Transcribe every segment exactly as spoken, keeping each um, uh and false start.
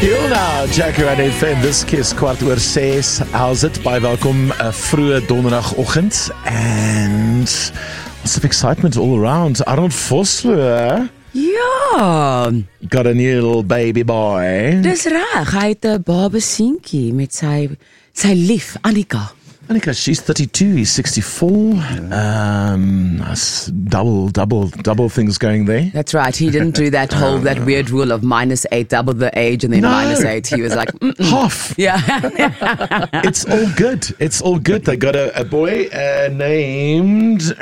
Heel nou, Jackie en F M, dis kies kwart oor ses. How's it? Baie welkom, 'n vroeë donderdagoggend. And lots of excitement all around. Arnold Vosloo, Ja, got a new little baby boy. dis reg. Hy het 'n babeseentjie met sy sy lief Annika. Annika, she's thirty-two, he's sixty-four. Um, that's double, double, double things going there. That's right. He didn't do that whole that weird rule of minus eight, double the age, and then No. minus eight. He was like, Mm-mm. Half. yeah. It's all good. It's all good. They got a, a boy uh, named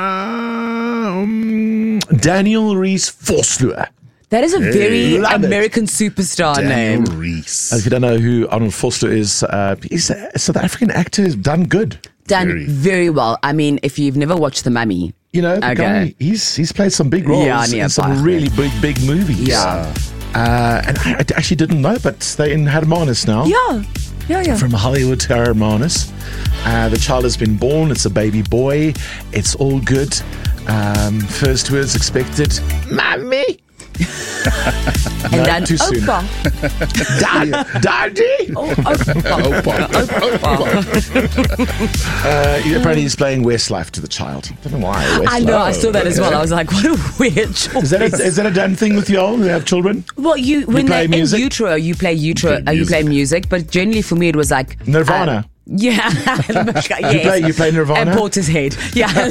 um, Daniel Reese Vosloo. That is a very love it. American superstar Daniel name. Reese. If you don't know who Arnold Vosloo is, uh, he's a South African actor who's done good. Done Very. very well. I mean, if you've never watched The Mummy, You know, the Okay. guy, he's he's played some big roles Yeah, nee, in some baie really big, big movies. Yeah. Uh, and I, I actually didn't know, but they're in Hermanus now. yeah, yeah, yeah. From Hollywood to Hermanus. Uh, the child has been born. It's a baby boy. It's all good. Um, first words expected. Mommy. and No, then too soon. Opa. Dad, Daddy. Oh, Opa. Uh, apparently he's playing Westlife to the child. I don't know why. Westlife. I know, I saw that as well. I was like, what a weird choice. Is that a, is that a done thing with y'all who have children? Well, you when play they're music? in utero, you play utero, You play uh, you play music. music. But generally, for me, it was like Nirvana. uh, yeah, yes. You play, you play Nirvana? And Portishead. Yeah.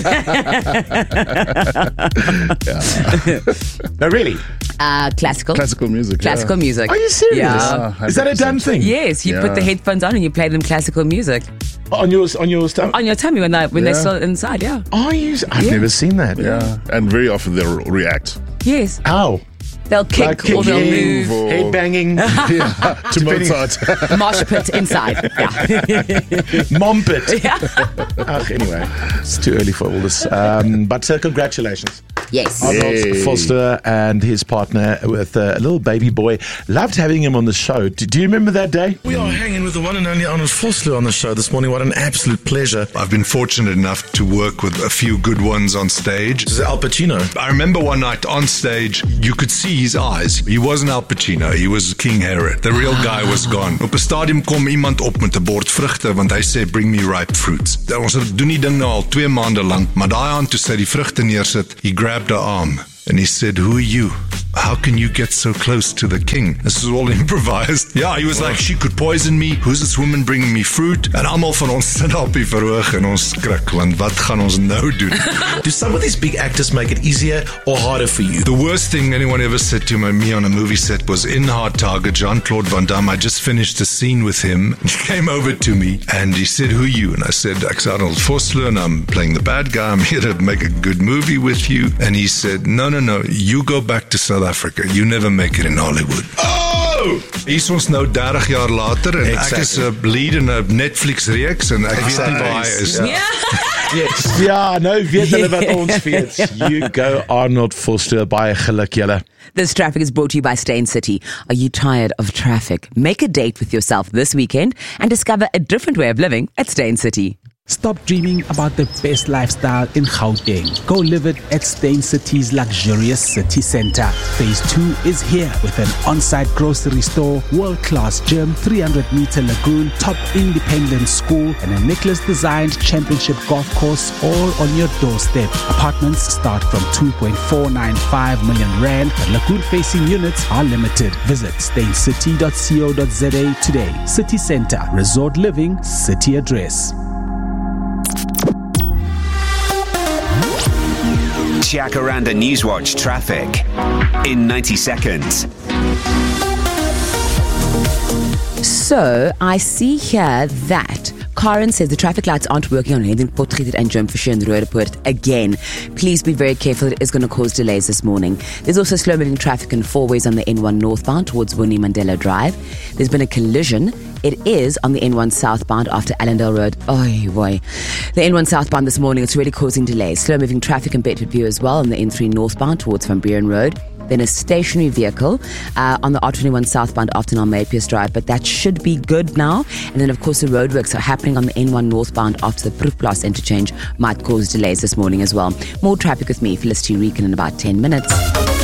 No, really? uh, classical. Classical music. Classical yeah. music. Are you serious? Yeah. Yeah, Is that a done thing? Yes, you put the Yeah. headphones on and you play them classical music On yours, on your stuff? on your tummy when they when Yeah. they're still inside. Yeah. Are you? I've Yeah. never seen that. Yeah, and very often they'll react. Yes. How? They'll kick Like or they'll kicking, move. or- head banging, Yeah, to Depending- Mozart. Mosh pit inside. Yeah. mom pit. Oh, anyway, it's too early for all this. Um, but uh, congratulations. Yes. Arnold Yay. Foster and his partner with uh, a little baby boy. Loved having him on the show. Do, do you remember that day? We are hanging with the one and only Arnold Vosloo on the show this morning. What an absolute pleasure. I've been fortunate enough to work with a few good ones on stage. This is Al Pacino. I remember one night on stage, you could see his eyes. He wasn't Al Pacino, he was King Herod. The real guy was gone. Op 'n stadium kom iemand op met 'n bord vrugte, want hy sê, bring me ripe fruits. Ons doen die ding nou al twee maande lang, maar daai aand toe sy die vrugte neersit, he grabbed her arm. And he said, who are you? How can you get so close to the king? This is all improvised. Yeah, he was like, she could poison me. Who's this woman bringing me fruit? En almal van ons sit op die verhoog en ons skrik, want wat gaan ons nou doen? Do some of these big actors make it easier or harder for you? The worst thing anyone ever said to me on a movie set was in Hard Target, Jean-Claude Van Damme. I just finished a scene with him. He came over to me and he said, who are you? And I said, I'm Arnold Vosloo and I'm playing the bad guy. I'm here to make a good movie with you. And he said, no, no, no, you go back to South Africa. You never make it in Hollywood. Oh! Hier is ons nou thirty jaar later en Exactly. ek is 'n lead in 'n Netflix reeks en ek weet nie waar hy is. Yeah. Yes. Ja, nou weet hulle wat ons weet. You go Arnold Foster, baie geluk julle. This traffic is brought to you by Stain City. Are you tired of traffic? Make a date with yourself this weekend and discover a different way of living at Stain City. Stop dreaming about the best lifestyle in Gauteng. Go live it at Stain City's luxurious city centre. Phase two is here with an on-site grocery store, world-class gym, three hundred meter lagoon, top independent school, and a Nicholas-designed championship golf course all on your doorstep. Apartments start from two point four nine five million rand, but lagoon-facing units are limited. Visit stain city dot co dot za today. City Centre, resort living, city address. Jacaranda Newswatch traffic in ninety seconds. So, I see here that Karen says the traffic lights aren't working on Hendrik Potgieter and Jim Fisher in the Roodepoort again. Please be very careful. It is going to cause delays this morning. There's also slow-moving traffic in four ways on the N one northbound towards Winnie Mandela Drive. There's been a collision. It is on the N one southbound after Allendale Road. Oh, boy. The N one southbound this morning, it's really causing delays. Slow-moving traffic in Bedford View as well on the N three northbound towards Van Buren Road. Then a stationary vehicle uh, on the R twenty-one southbound after Almapius Drive, but that should be good now. And then, of course, the roadworks are happening on the N one northbound after the Proefplaas interchange might cause delays this morning as well. More traffic with me, Felicity Reekin, in about ten minutes.